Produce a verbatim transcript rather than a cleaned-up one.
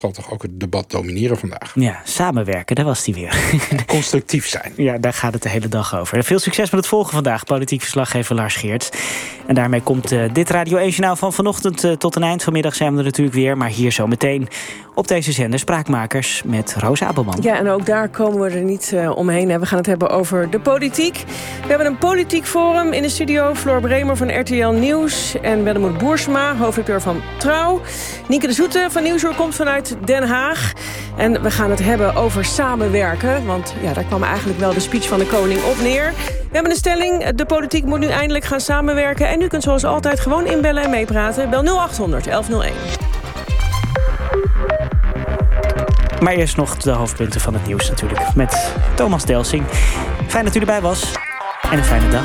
zal toch ook het debat domineren vandaag. Ja, samenwerken, daar was die weer. Constructief zijn. Ja, daar gaat het de hele dag over. Veel succes met het volgen vandaag, politiek verslaggever Lars Geerts. En daarmee komt uh, dit Radio één Journaal van vanochtend uh, tot een eind. Vanmiddag zijn we er natuurlijk weer, maar hier zo meteen op deze zender Spraakmakers met Roos Abelman. Ja, en ook daar komen we er niet uh, omheen. We gaan het hebben over de politiek. We hebben een politiek forum in de studio. Floor Bremer van R T L Nieuws en Wennemoed Boersma, hoofdredacteur van Trouw. Nienke de Zoete van Nieuwsuur komt vanuit Den Haag. En we gaan het hebben over samenwerken. Want ja, daar kwam eigenlijk wel de speech van de koning op neer. We hebben een stelling. De politiek moet nu eindelijk gaan samenwerken. En u kunt zoals altijd gewoon inbellen en meepraten. Bel nul acht honderd elf nul één. Maar eerst nog de hoofdpunten van het nieuws natuurlijk. Met Thomas Delsing. Fijn dat u erbij was. En een fijne dag.